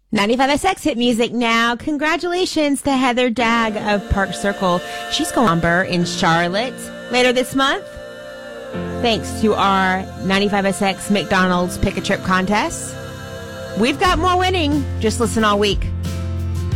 95SX hit music now. Congratulations to Heather Dagg of Park Circle. She's going number in Charlotte later this month. Thanks to our 95SX McDonald's Pick a Trip contest. We've got more winning. Just listen all week.